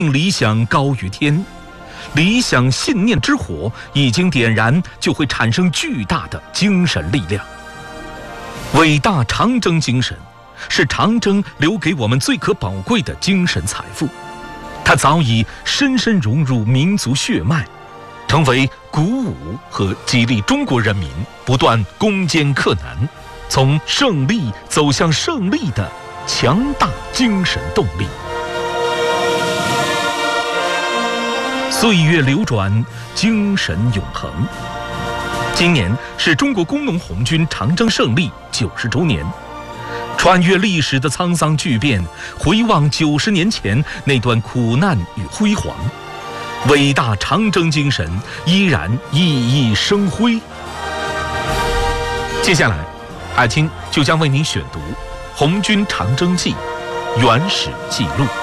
理想高于天，理想信念之火已经点燃，就会产生巨大的精神力量。伟大长征精神是长征留给我们最可宝贵的精神财富，它早已深深融入民族血脉，成为鼓舞和激励中国人民不断攻坚克难，从胜利走向胜利的强大精神动力。岁月流转，精神永恒。今年是中国工农红军长征胜利90周年，穿越历史的沧桑巨变，回望90年前那段苦难与辉煌，伟大长征精神依然熠熠生辉。接下来，艾青就将为您选读《红军长征记》原始记录。